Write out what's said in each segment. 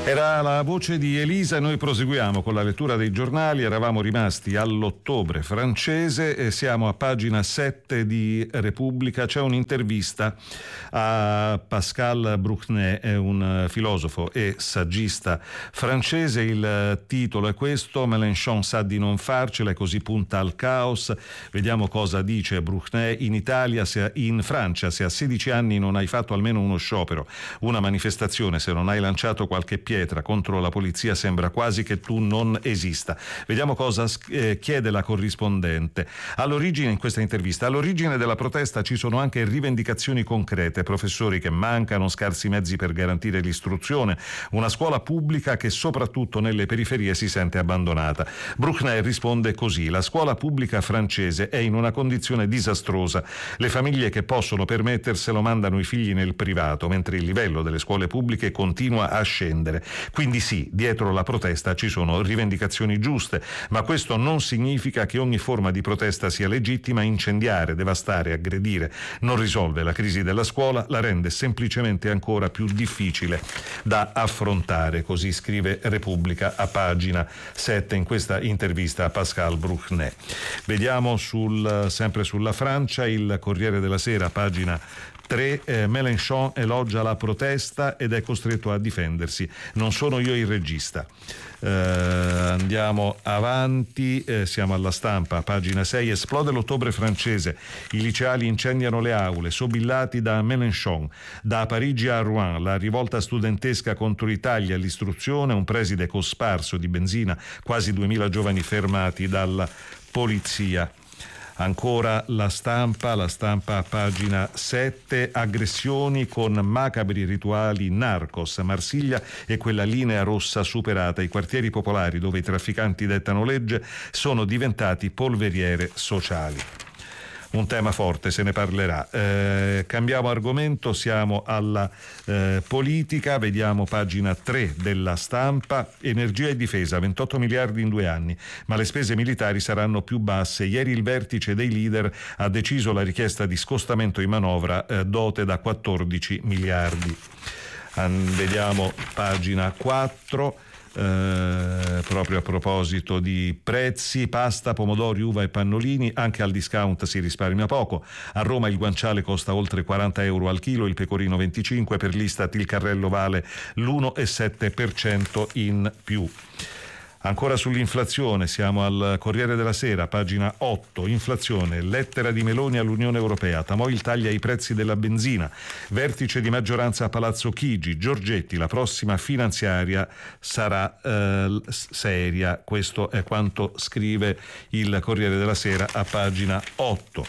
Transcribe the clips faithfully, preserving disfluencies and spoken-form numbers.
Era la voce di Elisa e noi proseguiamo con la lettura dei giornali. Eravamo rimasti all'ottobre francese e siamo a pagina sette di Repubblica. C'è un'intervista a Pascal Bruckner, è un filosofo e saggista francese. Il titolo è questo: Mélenchon sa di non farcela e così punta al caos. Vediamo cosa dice Bruckner. In Italia, se in Francia, se a sedici anni non hai fatto almeno uno sciopero, una manifestazione, se non hai lanciato qualche pietra contro la polizia, sembra quasi che tu non esista. Vediamo cosa eh, chiede la corrispondente. All'origine, in questa intervista, all'origine della protesta ci sono anche rivendicazioni concrete: professori che mancano, scarsi mezzi per garantire l'istruzione, una scuola pubblica che soprattutto nelle periferie si sente abbandonata. Bruckner risponde così: la scuola pubblica francese è in una condizione disastrosa. Le famiglie che possono permetterselo mandano i figli nel privato, mentre il livello delle scuole pubbliche continua a scendere. Quindi sì, dietro la protesta ci sono rivendicazioni giuste, ma questo non significa che ogni forma di protesta sia legittima. Incendiare, devastare, aggredire non risolve la crisi della scuola, la rende semplicemente ancora più difficile da affrontare. Così scrive Repubblica a pagina sette in questa intervista a Pascal Bruckner. Vediamo sul, sempre sulla Francia, il Corriere della Sera, pagina tre, eh, Mélenchon elogia la protesta ed è costretto a difendersi. Non sono io il regista. Eh, andiamo avanti, eh, siamo alla Stampa, pagina sei. Esplode l'ottobre francese, i liceali incendiano le aule, sobillati da Mélenchon. Da Parigi a Rouen, la rivolta studentesca contro i tagli all'istruzione, un preside cosparso di benzina, quasi duemila giovani fermati dalla polizia. Ancora la Stampa, la Stampa a pagina sette, aggressioni con macabri rituali narcos. Marsiglia è quella linea rossa superata. I quartieri popolari dove i trafficanti dettano legge sono diventati polveriere sociali. Un tema forte, se ne parlerà. Eh, cambiamo argomento, siamo alla eh, politica, vediamo pagina tre della Stampa. Energia e difesa, ventotto miliardi in due anni, ma le spese militari saranno più basse. Ieri il vertice dei leader ha deciso la richiesta di scostamento in manovra, eh, dote da quattordici miliardi. An- vediamo pagina quattro. Eh, proprio a proposito di prezzi, pasta, pomodori, uva e pannolini, anche al discount si risparmia poco. A Roma il guanciale costa oltre quaranta euro al chilo, il pecorino venticinque, per l'Istat il carrello vale l'uno virgola sette per cento in più. Ancora sull'inflazione, siamo al Corriere della Sera, pagina otto. Inflazione, lettera di Meloni all'Unione Europea, Tamoil taglia i prezzi della benzina, vertice di maggioranza a Palazzo Chigi, Giorgetti, la prossima finanziaria sarà eh, seria. Questo è quanto scrive il Corriere della Sera a pagina otto.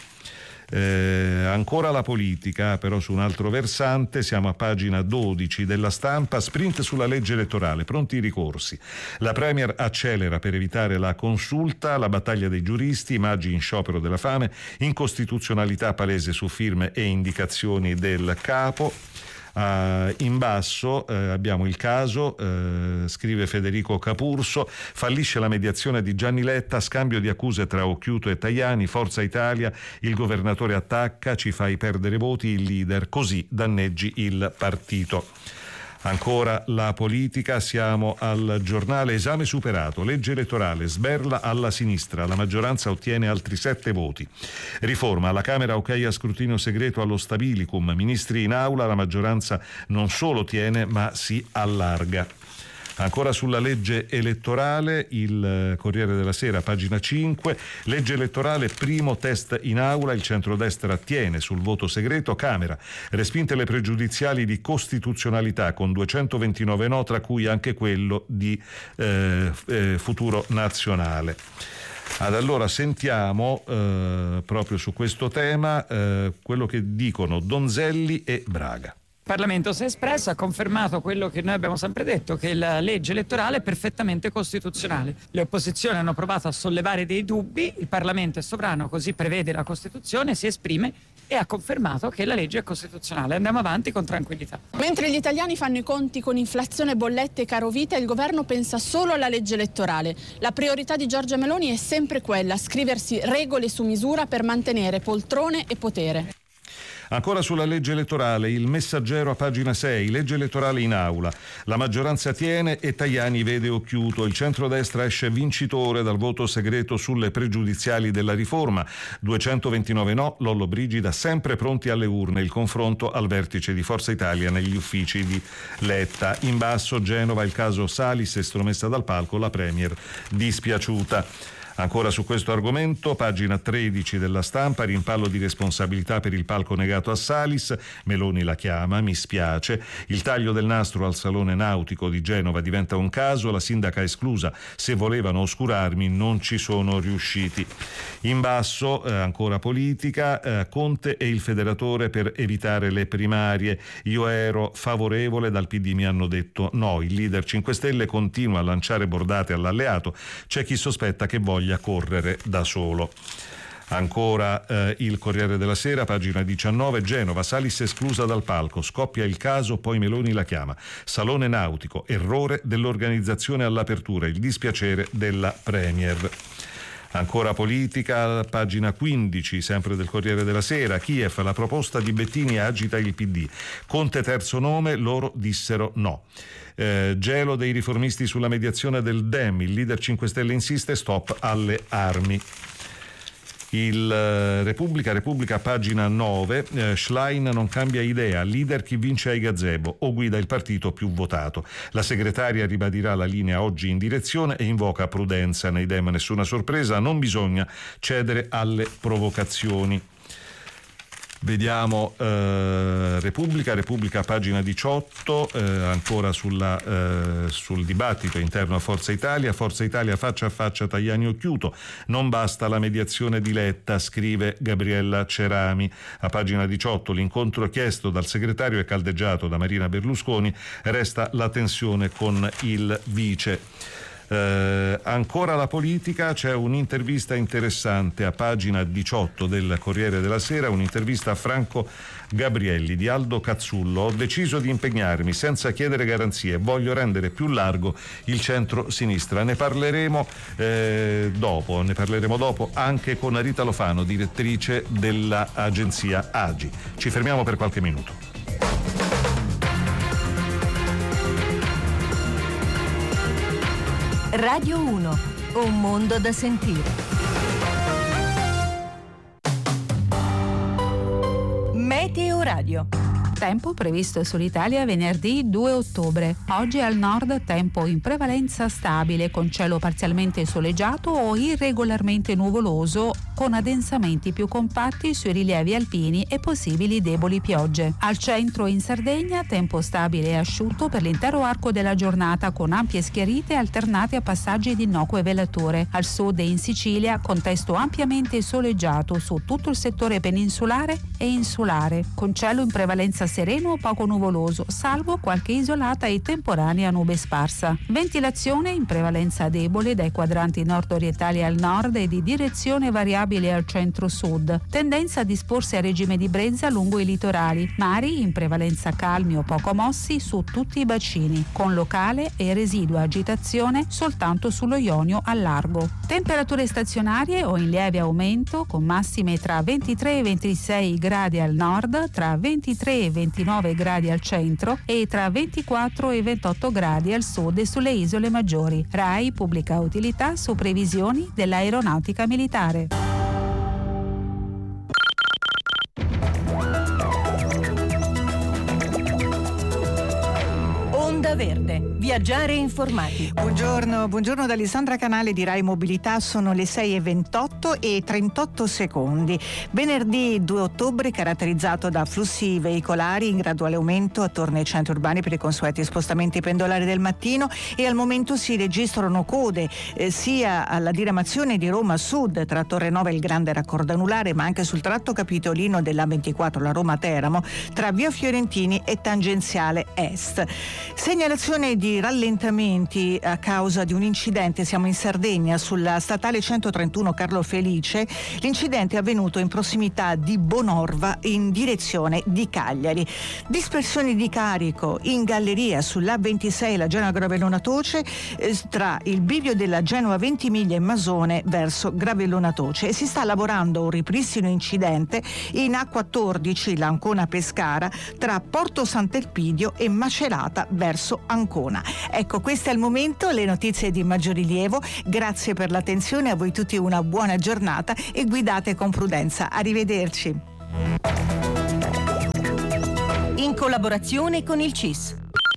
Eh, ancora la politica, però su un altro versante, siamo a pagina dodici della Stampa. Sprint sulla legge elettorale, pronti i ricorsi. La Premier accelera per evitare la consulta, la battaglia dei giuristi, Maggi in sciopero della fame, incostituzionalità palese su firme e indicazioni del capo. Uh, in basso uh, abbiamo il caso, uh, scrive Federico Capurso, fallisce la mediazione di Gianni Letta, scambio di accuse tra Occhiuto e Tajani, Forza Italia, il governatore attacca, ci fai perdere voti, il leader, così danneggi il partito. Ancora la politica, siamo al Giornale, esame superato, legge elettorale, sberla alla sinistra, la maggioranza ottiene altri sette voti. Riforma, alla Camera ok a scrutinio segreto allo Stabilicum, ministri in aula, la maggioranza non solo tiene ma si allarga. Ancora sulla legge elettorale, il Corriere della Sera, pagina cinque, legge elettorale, primo test in aula, il centrodestra tiene sul voto segreto, Camera, respinte le pregiudiziali di costituzionalità con duecentoventinove no, tra cui anche quello di eh, eh, Futuro Nazionale. Ad allora sentiamo eh, proprio su questo tema eh, quello che dicono Donzelli e Braga. Il Parlamento si è espresso, ha confermato quello che noi abbiamo sempre detto, che la legge elettorale è perfettamente costituzionale. Le opposizioni hanno provato a sollevare dei dubbi, il Parlamento è sovrano, così prevede la Costituzione, si esprime e ha confermato che la legge è costituzionale. Andiamo avanti con tranquillità. Mentre gli italiani fanno i conti con inflazione, bollette e carovita, il governo pensa solo alla legge elettorale. La priorità di Giorgia Meloni è sempre quella, scriversi regole su misura per mantenere poltrone e potere. Ancora sulla legge elettorale, il Messaggero a pagina sei, legge elettorale in aula. La maggioranza tiene e Tajani vede occhiuto. Il centrodestra esce vincitore dal voto segreto sulle pregiudiziali della riforma. duecentoventinove no, Lollobrigida sempre pronti alle urne. Il confronto al vertice di Forza Italia negli uffici di Letta. In basso Genova il caso Salis, estromessa dal palco, la Premier dispiaciuta. Ancora su questo argomento, pagina tredici della Stampa, rimpallo di responsabilità per il palco negato a Salis, Meloni la chiama, mi spiace, il taglio del nastro al Salone Nautico di Genova diventa un caso, la sindaca esclusa, se volevano oscurarmi non ci sono riusciti. In basso, eh, ancora politica, eh, Conte e il federatore per evitare le primarie, io ero favorevole, dal P D mi hanno detto no, il leader cinque Stelle continua a lanciare bordate all'alleato, c'è chi sospetta che voglia correre da solo. Ancora eh, il Corriere della Sera, pagina diciannove, Genova, Salis esclusa dal palco, scoppia il caso, poi Meloni la chiama. Salone Nautico, errore dell'organizzazione all'apertura, il dispiacere della Premier. Ancora politica, pagina quindici, sempre del Corriere della Sera, Kiev, la proposta di Bettini agita il P D. Conte terzo nome, loro dissero no. Eh, gelo dei riformisti sulla mediazione del Dem, il leader cinque Stelle insiste, stop alle armi. Il eh, Repubblica, Repubblica pagina nove, eh, Schlein non cambia idea, leader chi vince ai gazebo o guida il partito più votato. La segretaria ribadirà la linea oggi in direzione e invoca prudenza nei Dem, nessuna sorpresa, non bisogna cedere alle provocazioni. Vediamo eh, Repubblica, Repubblica pagina diciotto, eh, ancora sulla, eh, sul dibattito interno a Forza Italia. Forza Italia faccia a faccia Tajani occhiuto, non basta la mediazione di Letta, scrive Gabriella Cerami. A pagina diciotto l'incontro chiesto dal segretario e caldeggiato da Marina Berlusconi, resta la tensione con il vice. Eh, ancora la politica, c'è un'intervista interessante a pagina diciotto del Corriere della Sera, un'intervista a Franco Gabrielli di Aldo Cazzullo. Ho deciso di impegnarmi senza chiedere garanzie, voglio rendere più largo il centro-sinistra. Ne parleremo eh, dopo, ne parleremo dopo anche con Rita Lofano, direttrice dell'agenzia A G I. Ci fermiamo per qualche minuto. Radio uno, un mondo da sentire. Meteo Radio. Tempo previsto sull'Italia venerdì due ottobre. Oggi al nord tempo in prevalenza stabile con cielo parzialmente soleggiato o irregolarmente nuvoloso con addensamenti più compatti sui rilievi alpini e possibili deboli piogge. Al centro in Sardegna tempo stabile e asciutto per l'intero arco della giornata con ampie schiarite alternate a passaggi di innocue velature. Al sud e in Sicilia contesto ampiamente soleggiato su tutto il settore peninsulare e insulare con cielo in prevalenza sereno o poco nuvoloso, salvo qualche isolata e temporanea nube sparsa. Ventilazione in prevalenza debole dai quadranti nord-orientali al nord e di direzione variabile al centro-sud. Tendenza a disporsi a regime di brezza lungo i litorali. Mari in prevalenza calmi o poco mossi su tutti i bacini, con locale e residua agitazione soltanto sullo Ionio al largo. Temperature stazionarie o in lieve aumento, con massime tra ventitré e ventisei gradi al nord, tra ventitré e ventinove gradi al centro e tra ventiquattro e ventotto gradi al sud e sulle isole maggiori. RAI pubblica utilità su previsioni dell'aeronautica militare. Onda Verde, viaggiare informati. Buongiorno, buongiorno da Alessandra Canale di Rai Mobilità, sono le sei e ventotto e trentotto secondi. Venerdì due ottobre caratterizzato da flussi veicolari in graduale aumento attorno ai centri urbani per i consueti spostamenti pendolari del mattino e al momento si registrano code eh, sia alla diramazione di Roma Sud tra Torre Nova e il Grande Raccordo Anulare, ma anche sul tratto capitolino della ventiquattro, la Roma Teramo, tra Via Fiorentini e Tangenziale Est. Segnalazione di di rallentamenti a causa di un incidente. Siamo in Sardegna sulla statale centotrentuno Carlo Felice. L'incidente è avvenuto in prossimità di Bonorva in direzione di Cagliari. Dispersioni di carico in galleria sull'A ventisei la Genoa Gravellona Toce eh, tra il bivio della Genova Ventimiglia e Masone verso Gravellona Toce, e si sta lavorando un ripristino incidente in A quattordici l'Ancona Pescara tra Porto Sant'Elpidio e Macerata verso Ancona. Ecco, questo è il momento, le notizie di maggior rilievo. Grazie per l'attenzione, a voi tutti una buona giornata e guidate con prudenza. Arrivederci. In collaborazione con il C I S.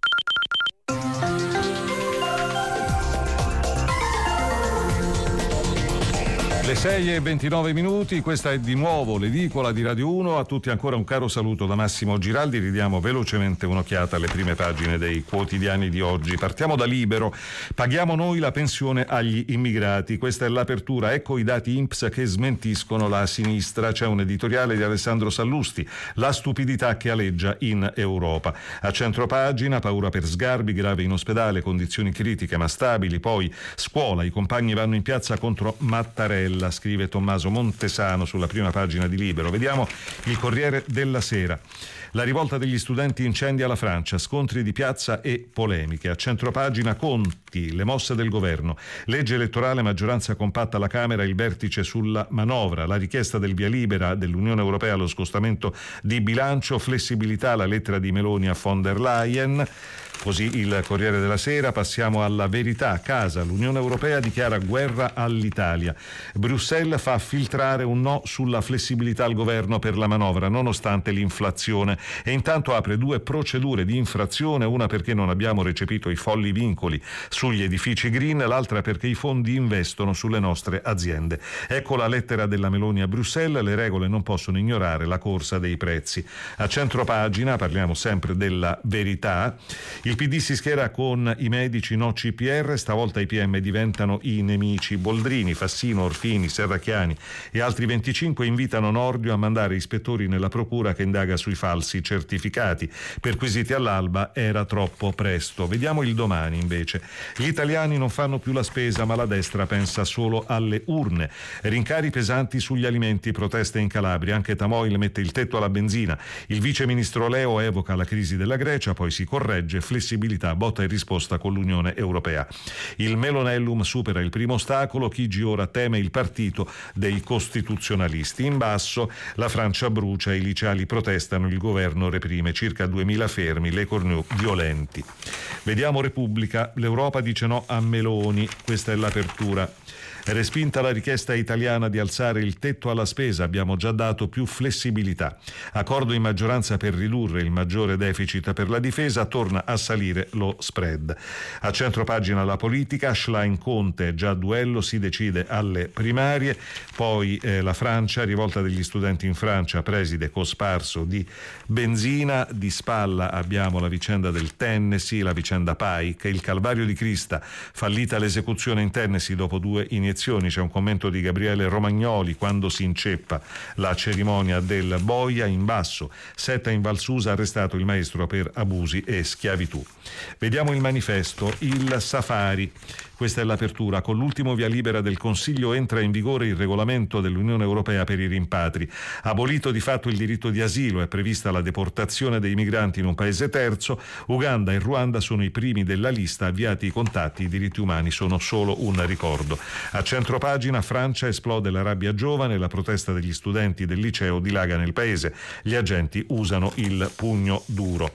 Le sei e ventinove minuti, questa è di nuovo l'edicola di Radio uno. A tutti ancora un caro saluto da Massimo Giraldi. Ridiamo velocemente un'occhiata alle prime pagine dei quotidiani di oggi. Partiamo da Libero. Paghiamo noi la pensione agli immigrati. Questa è l'apertura. Ecco i dati I N P S che smentiscono la sinistra. C'è un editoriale di Alessandro Sallusti. La stupidità che aleggia in Europa. A centropagina, paura per Sgarbi, grave in ospedale, condizioni critiche ma stabili. Poi scuola, i compagni vanno in piazza contro Mattarella, scrive Tommaso Montesano sulla prima pagina di Libero. Vediamo il Corriere della Sera. La rivolta degli studenti incendia la Francia, scontri di piazza e polemiche. A centropagina Conti, le mosse del governo. Legge elettorale, maggioranza compatta alla Camera, il vertice sulla manovra. La richiesta del via libera dell'Unione Europea allo scostamento di bilancio, flessibilità, la lettera di Meloni a von der Leyen. Così il Corriere della Sera. Passiamo alla Verità. Casa, l'Unione Europea dichiara guerra all'Italia. Bruxelles fa filtrare un no sulla flessibilità al governo per la manovra, nonostante l'inflazione. E intanto apre due procedure di infrazione, una perché non abbiamo recepito i folli vincoli sugli edifici green, l'altra perché i fondi investono sulle nostre aziende. Ecco la lettera della Meloni a Bruxelles. Le regole non possono ignorare la corsa dei prezzi. A centropagina, parliamo sempre della Verità. Il P D si schiera con i medici no C P R, stavolta i P M diventano i nemici. Boldrini, Fassino, Orfini, Serracchiani e altri venticinque invitano Nordio a mandare ispettori nella procura che indaga sui falsi certificati. Perquisiti all'alba, era troppo presto. Vediamo il Domani invece. Gli italiani non fanno più la spesa, ma la destra pensa solo alle urne. Rincari pesanti sugli alimenti, proteste in Calabria, anche Tamoil mette il tetto alla benzina. Il vice ministro Leo evoca la crisi della Grecia, poi si corregge, flessibilità, botta e risposta con l'Unione Europea. Il Melonellum supera il primo ostacolo, Chigi ora teme il partito dei costituzionalisti. In basso, la Francia brucia, i liceali protestano, il governo reprime, circa duemila fermi, le cornu violenti. Vediamo Repubblica, l'Europa dice no a Meloni, questa è l'apertura. Respinta la richiesta italiana di alzare il tetto alla spesa, abbiamo già dato più flessibilità. Accordo in maggioranza per ridurre il maggiore deficit per la difesa, torna a salire lo spread. A centropagina la politica, Schlein-Conte, già duello, si decide alle primarie. Poi eh, la Francia, rivolta degli studenti in Francia, preside cosparso di benzina. Di spalla abbiamo la vicenda del Tennessee, la vicenda Pike, il calvario di Crista, fallita l'esecuzione in Tennessee dopo due iniezioni. C'è un commento di Gabriele Romagnoli quando si inceppa la cerimonia del boia. In basso, Setta in Valsusa, arrestato il maestro per abusi e schiavitù. Vediamo il Manifesto, il Safari. Questa è l'apertura. Con l'ultimo via libera del Consiglio entra in vigore il regolamento dell'Unione Europea per i rimpatri. Abolito di fatto il diritto di asilo, è prevista la deportazione dei migranti in un paese terzo. Uganda e Ruanda sono i primi della lista, avviati i contatti, i diritti umani sono solo un ricordo. A centropagina, Francia, esplode la rabbia giovane, la protesta degli studenti del liceo dilaga nel paese, gli agenti usano il pugno duro.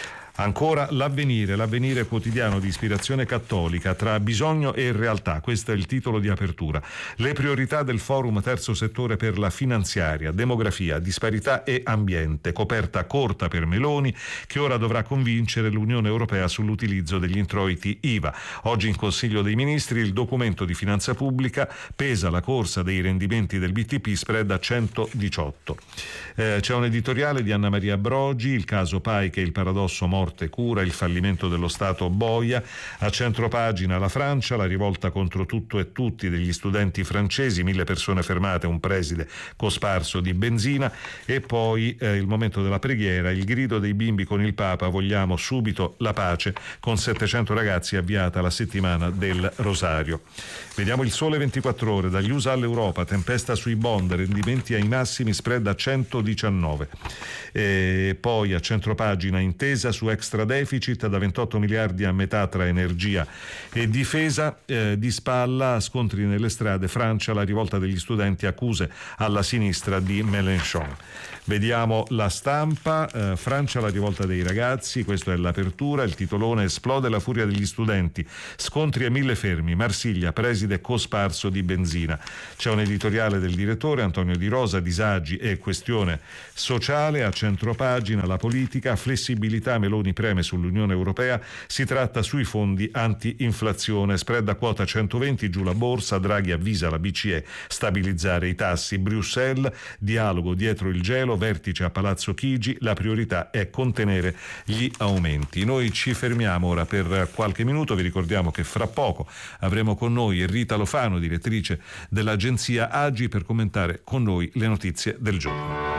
Ancora l'Avvenire, l'Avvenire quotidiano di ispirazione cattolica, tra bisogno e realtà, questo è il titolo di apertura. Le priorità del forum terzo settore per la finanziaria, demografia, disparità e ambiente, coperta corta per Meloni che ora dovrà convincere l'Unione Europea sull'utilizzo degli introiti I V A. Oggi in Consiglio dei Ministri il documento di finanza pubblica, pesa la corsa dei rendimenti del B T P, spread a centodiciotto. Eh, c'è un editoriale di Anna Maria Brogi, il caso Pike e il paradosso Modi morte, cura, il fallimento dello Stato boia. A centropagina la Francia, la rivolta contro tutto e tutti degli studenti francesi, mille persone fermate, un preside cosparso di benzina. E poi eh, il momento della preghiera, il grido dei bimbi con il Papa, vogliamo subito la pace, con settecento ragazzi avviata la settimana del Rosario. Vediamo il Sole ventiquattro Ore, dagli U S A all'Europa, tempesta sui bond, rendimenti ai massimi, spread a centodiciannove. E poi a centropagina intesa su extra deficit da ventotto miliardi a metà tra energia e difesa. Eh, di spalla, scontri nelle strade, Francia, la rivolta degli studenti, accuse alla sinistra di Mélenchon. Vediamo La Stampa, eh, Francia, la rivolta dei ragazzi, questa è l'apertura, il titolone: esplode la furia degli studenti, scontri a mille fermi, Marsiglia, preside cosparso di benzina. C'è un editoriale del direttore Antonio Di Rosa, disagi e questione sociale. A centropagina la politica, flessibilità, Meloni preme sull'Unione Europea, si tratta sui fondi anti-inflazione, spread a quota centoventi, giù la borsa, Draghi avvisa la B C E, stabilizzare i tassi, Bruxelles, dialogo dietro il gelo, vertice a Palazzo Chigi, la priorità è contenere gli aumenti. Noi ci fermiamo ora per qualche minuto, vi ricordiamo che fra poco avremo con noi Rita Lofano, direttrice dell'agenzia Agi, per commentare con noi le notizie del giorno.